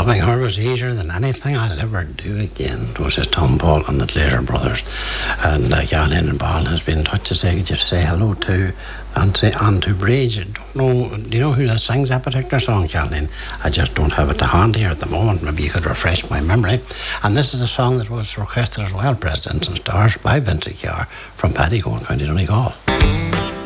Loving her was easier than anything I'll ever do again. It was just Tom Paul and the Glazer brothers. And Jan Innenball has been in touch to say, just say hello to Andrew Bridge. I don't know, do you know who that sings that particular song, Jan? I just don't have it to hand here at the moment. Maybe you could refresh my memory. And this is a song that was requested as well, Presidents and Stars, by Vincent Carr from Paddygowan, County Donegal.